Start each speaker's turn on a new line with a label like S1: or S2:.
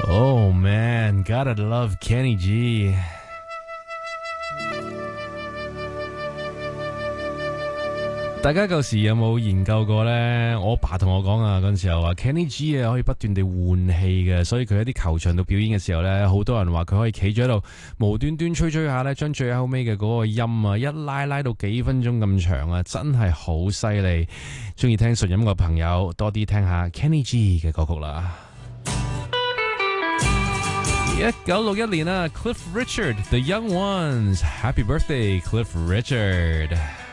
S1: Oh man, gotta love Kenny G。大家舊時有冇研究過呢？我爸同我講啊，嗰陣時候話 Kenny G 啊可以不斷地換氣嘅，所以佢喺啲球場度表演嘅時候呢，好多人話佢可以企咗喺度無端端吹下呢，將最後尾嘅嗰個音啊一拉到幾分鐘咁長啊，真係好犀利！中意聽純音樂嘅朋友多啲聽下 Kenny G 嘅歌曲啦。1961年啊 ，Cliff Richard The Young Ones，Happy Birthday Cliff Richard。